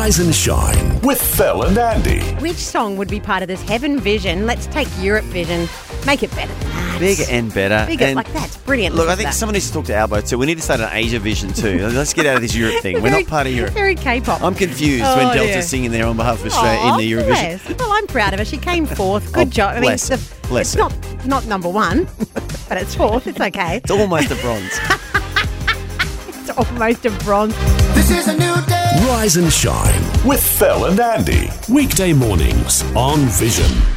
Rise and Shine with Fel and Andy. Which song would be part of this Heaven Vision? Let's take Europe Vision, make it better than that. Bigger and better. Bigger, and like that's brilliant. Look, I think someone needs to talk to Albo too. We need to start an Asia Vision too. Let's get out of this Europe thing. We're not part of Europe. Very K-pop. I'm confused when Delta's singing there on behalf of Australia in the Eurovision. Bless. Well, I'm proud of her. She came fourth. Good job. I mean, bless her. it's not number one, but it's fourth. It's okay. It's almost a bronze. It's almost a bronze. This is a new day. Rise and Shine with Fel and Andy. Weekday mornings on Vision.